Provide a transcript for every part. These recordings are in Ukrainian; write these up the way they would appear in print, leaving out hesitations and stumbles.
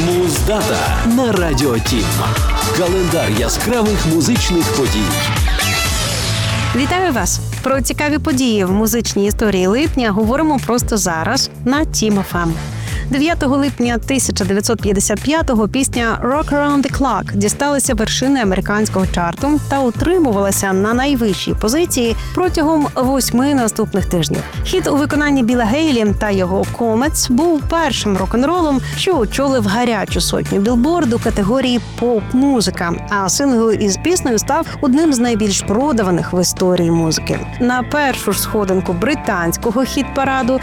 Муздата на Радіо Тім. Календар яскравих музичних подій. Вітаю вас! Про цікаві події в музичній історії липня говоримо просто зараз на Тім ФМ. 9 липня 1955-го пісня «Rock Around the Clock» дісталася вершини американського чарту та утримувалася на найвищій позиції протягом 8 наступних тижнів. Хіт у виконанні Біла Гейлі та його «Comets» був першим рок-н-ролом, що очолив гарячу сотню білборду категорії поп-музика, а сингл із піснею став одним з найбільш продаваних в історії музики. На першу ж сходинку британського хіт-параду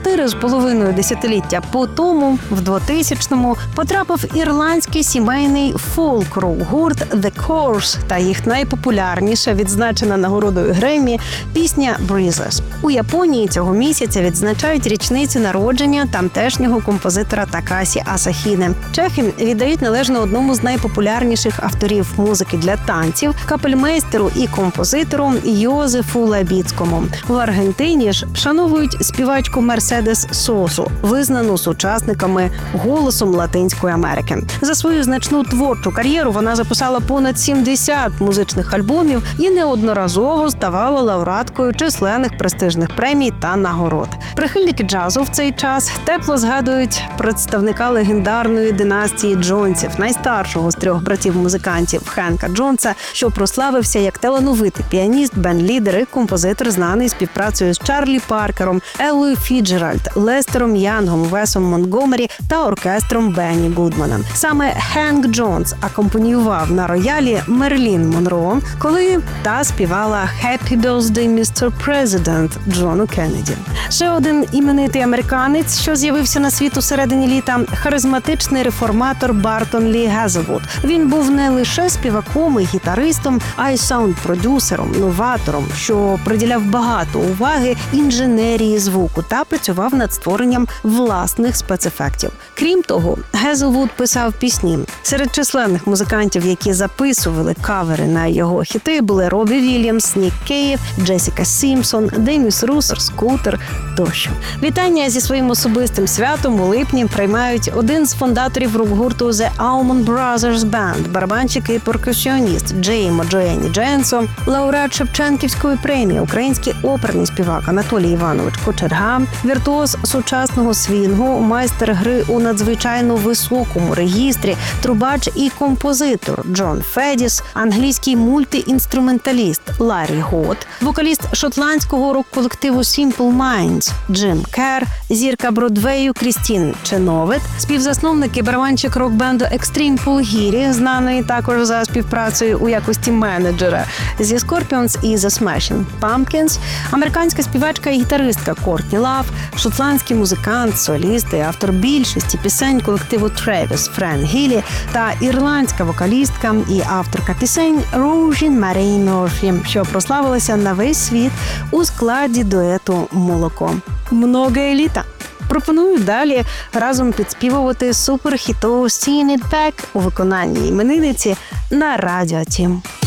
4,5 десятиліття по тому, в 2000-му, потрапив ірландський сімейний фолк-рок-гурт The Course та їх найпопулярніша, відзначена нагородою Греммі, пісня «Breezes». У Японії цього місяця відзначають річницю народження тамтешнього композитора Такасі Асахіне. Чехи віддають належне одному з найпопулярніших авторів музики для танців, капельмейстеру і композитору Йозефу Лабіцькому. В Аргентині ж вшановують співачку Мерседес Сосу, визнану сучасниками голосом Латинської Америки. За свою значну творчу кар'єру вона записала понад 70 музичних альбомів і неодноразово ставала лауреаткою численних престижних премій та нагород. Прихильники джазу в цей час тепло згадують представника легендарної династії Джонсів, найстаршого з 3 братів-музикантів Хенка Джонса, що прославився як талановитий піаніст, бенд-лідер і композитор, знаний співпрацею з Чарлі Паркером, Еллою Фіджеральд, Лестером Янгом, Весом Монтгомері та оркестром Бенні Гудмана. Саме Хенк Джонс акомпаніював на роялі Мерлін Монро, коли та співала «Happy Birthday, Mr. President» Джону Кеннеді. Ще один іменитий американець, що з'явився на світ у середині літа – харизматичний реформатор Бартон Лі Гезелвуд. Він був не лише співаком і гітаристом, а й саунд-продюсером, новатором, що приділяв багато уваги інженерії звуку та працював над створенням власних спецефектів. Крім того, Гезелвуд писав пісні. Серед численних музикантів, які записували кавери на його хіти, були Робі Вільямс, Нік Кейв, Джесіка Сімпсон, Деміс Руссер, Скутер тощо. Вітання зі своїм особистим святом у липні приймають один з фундаторів рок-гурту The Allman Brothers Band, барабанщик і перкусіоніст Джеймо Джоенні Дженсо, лауреат Шевченківської премії, український оперний співак Анатолій Іванович Кочерга, віртуоз сучасного свінгу, майстер гри у надзвичайно високому регістрі, трубач і композитор Джон Федіс, англійський мультиінструменталіст Ларрі Гот, вокаліст шотландського рок-колективу Simple Minds Джим Керр, зірка Бродвею Крістін Ченовет, співзасновник і барабанщик рок-бенду Extreme Pull Гірі, знаний також за співпрацею у якості менеджера зі Scorpions і The Smashing Pumpkins, американська співачка і гітаристка Кортні Лав, шотландський музикант, соліст і автор більшості пісень колективу Тревіс Френ Гіллі та ірландська вокалістка і авторка пісень Роужін Марей Мерфі, що прославилася на весь світ у складі дуету «Молоко». Многое літа. Пропоную далі разом підспівувати суперхітову «Sing It Back» у виконанні іменинниці на Радіо Тім.